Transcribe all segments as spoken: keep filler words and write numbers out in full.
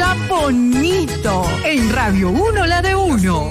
escucha bonito. En Radio uno, la de uno.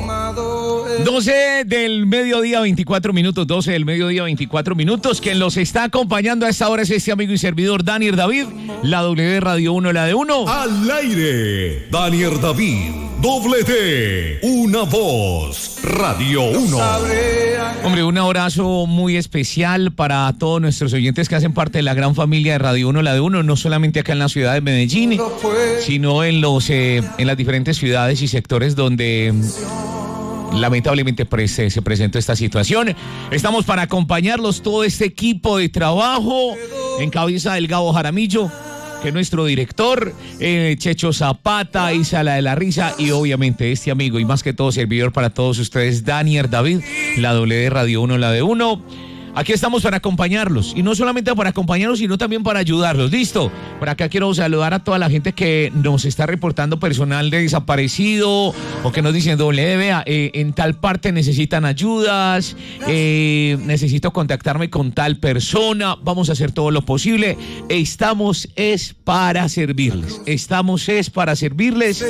doce del mediodía, veinticuatro minutos. doce del mediodía, veinticuatro minutos. Quien los está acompañando a esta hora es este amigo y servidor, Daniel David. La W Radio uno, la de uno. Al aire, Daniel David. Doble T. Una voz. Radio uno. Hombre, un abrazo muy especial para todos nuestros oyentes que hacen parte de la gran familia de Radio uno, la de uno, no solamente acá en la ciudad de Medellín, sino en los eh, en las diferentes ciudades y sectores donde lamentablemente se, se presentó esta situación. Estamos para acompañarlos, todo este equipo de trabajo en cabeza del Gabo Jaramillo, que es nuestro director, eh, Checho Zapata, Isa la de la Risa y obviamente este amigo y más que todo servidor para todos ustedes, Daniel David, la doble de Radio uno, la de uno. Aquí estamos para acompañarlos, y no solamente para acompañarlos, sino también para ayudarlos. ¿Listo? Por acá quiero saludar a toda la gente que nos está reportando personal de desaparecido, o que nos dicen, doble, vea, eh, en tal parte necesitan ayudas, eh, necesito contactarme con tal persona, vamos a hacer todo lo posible. Estamos es para servirles, estamos es para servirles,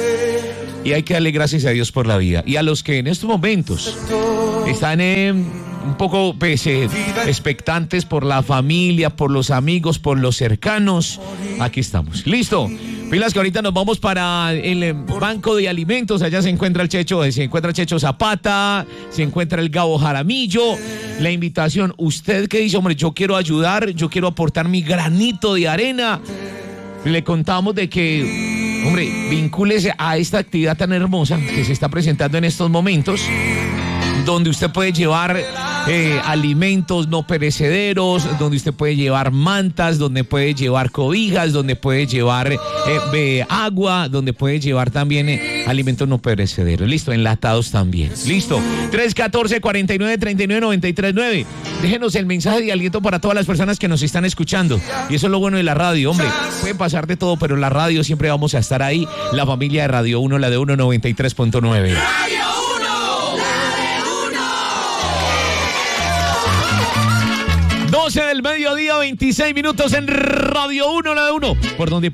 y hay que darle gracias a Dios por la vida. Y a los que en estos momentos están en... Eh, un poco pues, eh, expectantes por la familia, por los amigos, por los cercanos, aquí estamos. ¿Listo? Pilas que ahorita nos vamos para el eh, banco de alimentos. Allá se encuentra el Checho, se encuentra Checho Zapata, se encuentra el Gabo Jaramillo. La invitación, usted que dice, hombre, yo quiero ayudar, yo quiero aportar mi granito de arena. Le contamos de que, hombre, vincúlese a esta actividad tan hermosa que se está presentando en estos momentos, donde usted puede llevar eh, alimentos no perecederos, donde usted puede llevar mantas, donde puede llevar cobijas, donde puede llevar eh, eh, agua, donde puede llevar también eh, alimentos no perecederos. Listo, enlatados también. Listo. tres uno cuatro, cuatro nueve, tres nueve, nueve tres nueve. Déjenos el mensaje de aliento para todas las personas que nos están escuchando. Y eso es lo bueno de la radio, hombre. Puede pasar de todo, pero la radio siempre vamos a estar ahí. La familia de Radio uno, la de uno, noventa y tres punto nueve. doce del mediodía, veintiséis minutos en Radio uno, la de uno, por donde